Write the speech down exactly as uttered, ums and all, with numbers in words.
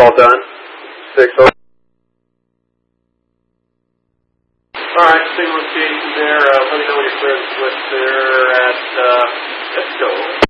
all done. Six oh. Alright, single location there. Uh, let me know when you're clear the switch there at, uh, let's go.